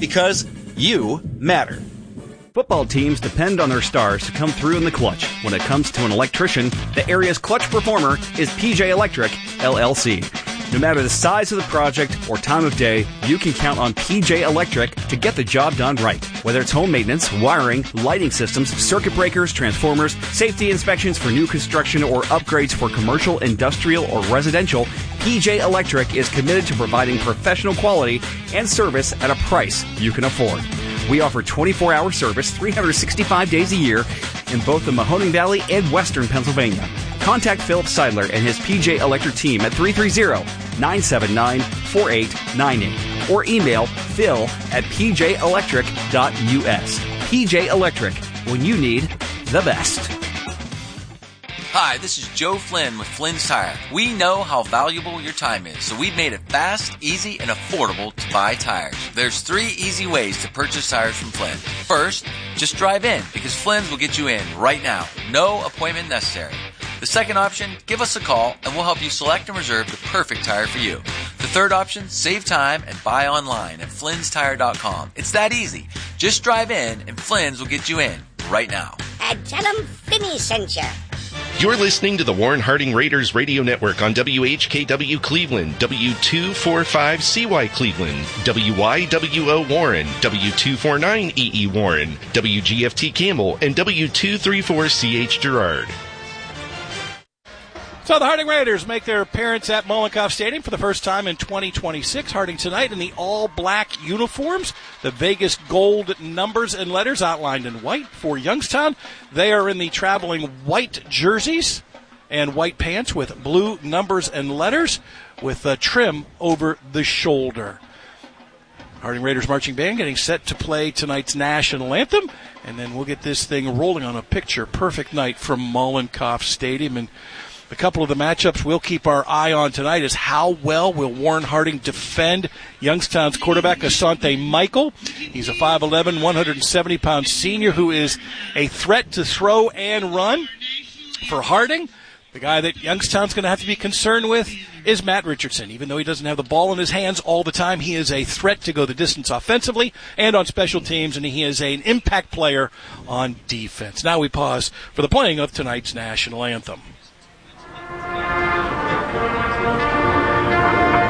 because you matter. Football teams depend on their stars to come through in the clutch. When it comes to an electrician, the area's clutch performer is PJ Electric, LLC. No matter the size of the project or time of day, you can count on PJ Electric to get the job done right. Whether it's home maintenance, wiring, lighting systems, circuit breakers, transformers, safety inspections for new construction, or upgrades for commercial, industrial, or residential, PJ Electric is committed to providing professional quality and service at a price you can afford. We offer 24-hour service 365 days a year in both the Mahoning Valley and Western Pennsylvania. Contact Philip Seidler and his PJ Electric team at 330-979-4898 or email phil@pjelectric.us. PJ Electric, when you need the best. Hi, this is Joe Flynn with Flynn's Tire. We know how valuable your time is, so we've made it fast, easy, and affordable to buy tires. There's 3 easy ways to purchase tires from Flynn. First, just drive in, because Flynn's will get you in right now. No appointment necessary. The second option, give us a call, and we'll help you select and reserve the perfect tire for you. The third option, save time and buy online at flynnstire.com. It's that easy. Just drive in, and Flynn's will get you in right now. And tell them Finney sent you. You're listening to the Warren Harding Raiders Radio Network on WHKW Cleveland, W245CY Cleveland, WYWO Warren, W249EE Warren, WGFT Campbell, and W234CH Girard. So the Harding Raiders make their appearance at Mollenkopf Stadium for the first time in 2026. Harding tonight in the all-black uniforms, the Vegas gold numbers and letters outlined in white. For Youngstown, they are in the traveling white jerseys and white pants with blue numbers and letters with trim over the shoulder. Harding Raiders marching band getting set to play tonight's national anthem, and then we'll get this thing rolling on a picture-perfect night from Mollenkopf Stadium. And a couple of the matchups we'll keep our eye on tonight is how well will Warren Harding defend Youngstown's quarterback, Asante Michael. He's a 5'11", 170-pound senior who is a threat to throw and run. For Harding, the guy that Youngstown's going to have to be concerned with is Matt Richardson. Even though he doesn't have the ball in his hands all the time, he is a threat to go the distance offensively and on special teams, and he is an impact player on defense. Now we pause for the playing of tonight's national anthem.